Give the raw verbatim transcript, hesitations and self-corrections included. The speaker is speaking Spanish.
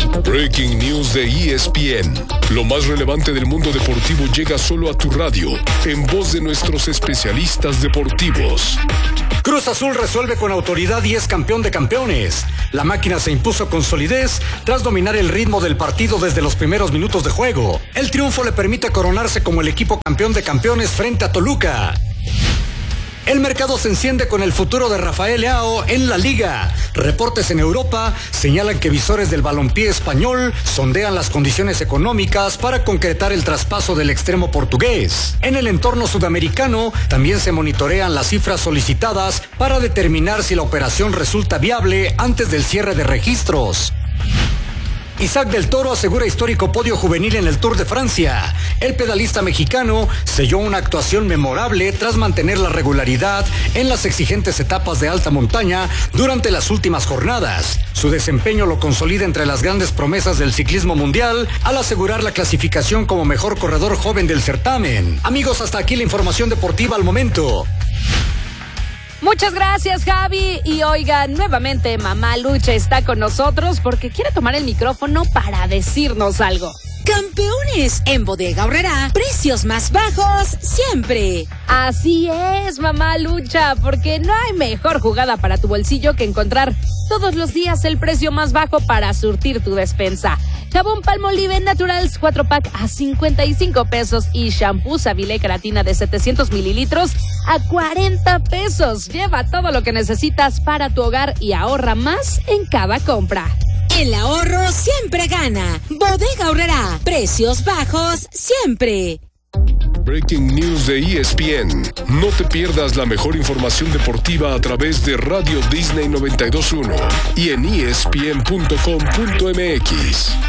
Breaking News de E S P N. Lo más relevante del mundo deportivo llega solo a tu radio, en voz de nuestros especialistas deportivos. Cruz Azul resuelve con autoridad y es campeón de campeones. La máquina se impuso con solidez tras dominar el ritmo del partido desde los primeros minutos de juego. El triunfo le permite coronarse como el equipo campeón de campeones frente a Toluca. El mercado se enciende con el futuro de Rafael Leao en la Liga. Reportes en Europa señalan que visores del balompié español sondean las condiciones económicas para concretar el traspaso del extremo portugués. En el entorno sudamericano también se monitorean las cifras solicitadas para determinar si la operación resulta viable antes del cierre de registros. Isaac del Toro asegura histórico podio juvenil en el Tour de Francia. El pedalista mexicano selló una actuación memorable tras mantener la regularidad en las exigentes etapas de alta montaña durante las últimas jornadas. Su desempeño lo consolida entre las grandes promesas del ciclismo mundial al asegurar la clasificación como mejor corredor joven del certamen. Amigos, hasta aquí la información deportiva al momento. Muchas gracias, Javi. Y oigan, nuevamente Mamá Lucha está con nosotros porque quiere tomar el micrófono para decirnos algo. Campeones, en Bodega Aurrerá, precios más bajos siempre. Así es, Mamá Lucha, porque no hay mejor jugada para tu bolsillo que encontrar todos los días el precio más bajo para surtir tu despensa. Jabón Palmolive Naturals cuatro pack a cincuenta y cinco pesos y shampoo Savile Keratina de setecientos mililitros a cuarenta pesos. Lleva todo lo que necesitas para tu hogar y ahorra más en cada compra. El ahorro siempre gana. Bodega Aurrerá, precios bajos siempre. Breaking News de E S P N. No te pierdas la mejor información deportiva a través de Radio Disney noventa y dos punto uno y en E S P N punto com punto M X.